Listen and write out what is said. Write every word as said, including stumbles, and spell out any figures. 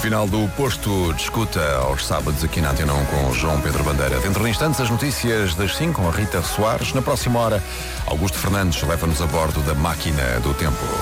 final do Posto de Escuta aos sábados aqui na Antena um com o João Pedro Bandeira. Dentro de instantes, as notícias das cinco com a Rita Soares. Na próxima hora, Augusto Fernandes leva-nos a bordo da máquina do tempo.